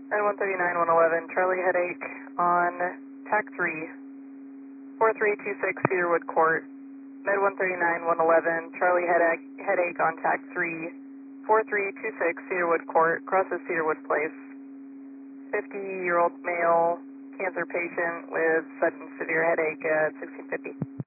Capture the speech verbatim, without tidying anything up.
Med one thirty-nine, one eleven, Charlie headache on TAC three, four three two six Cedarwood Court. Med one thirty-nine, one eleven, Charlie headache, headache on TAC three, four three two six Cedarwood Court, crosses Cedarwood Place. fifty-year-old male, cancer patient with sudden severe headache at sixteen fifty.